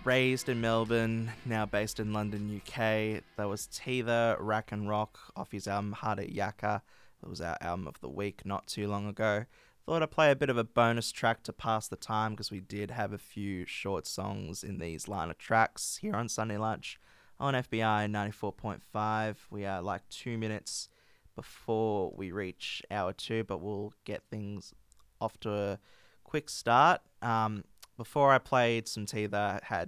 Raised in Melbourne, now based in London, UK. That was Teether, Rack and Rock off his album Harder Yaka. That was our album of the week not too long ago. Thought I'd play a bit of a bonus track to pass the time because we did have a few short songs in these line of tracks here on Sunday Lunch on FBI 94.5. We are like 2 minutes before we reach hour 2, but we'll get things off to a quick start. Before I played some Teether, I had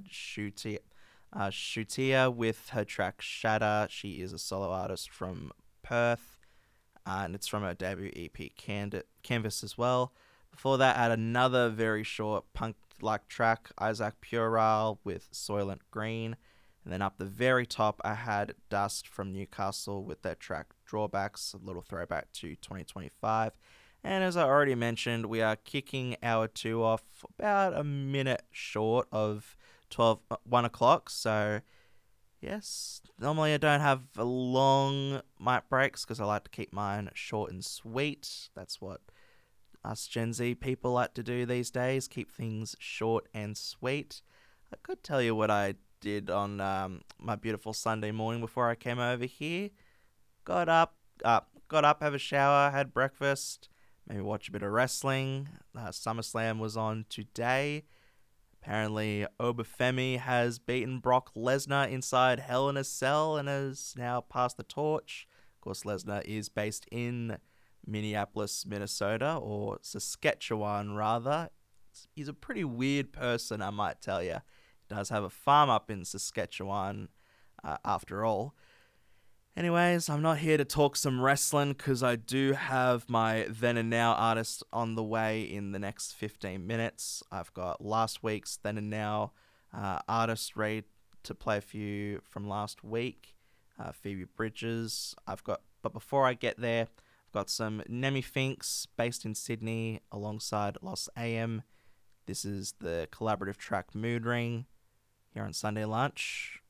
Shutia with her track Shatter. She is a solo artist from Perth, and it's from her debut EP Canvas as well. Before that, I had another very short punk-like track, Isaac Pural with Soylent Green. And then up the very top, I had Dust from Newcastle with their track Drawbacks, a little throwback to 2025. And as I already mentioned, we are kicking hour 2 off about a minute short of 1 o'clock. So, yes, normally I don't have long mic breaks because I like to keep mine short and sweet. That's what us Gen Z people like to do these days, keep things short and sweet. I could tell you what I did on my beautiful Sunday morning before I came over here. Got up, have a shower, had breakfast, maybe watch a bit of wrestling. SummerSlam was on today. Apparently, Obafemi has beaten Brock Lesnar inside Hell in a Cell and has now passed the torch. Of course, Lesnar is based in Minneapolis, Minnesota, or Saskatchewan, rather. He's a pretty weird person, I might tell you. He does have a farm up in Saskatchewan, after all. Anyways, I'm not here to talk some wrestling because I do have my Then and Now artist on the way in the next 15 minutes. I've got last week's Then and Now artist ready to play a few from last week, Phoebe Bridgers. But before I get there, I've got some Nemi Finks based in Sydney alongside Lost AM. This is the collaborative track Mood Ring here on Sunday Lunch.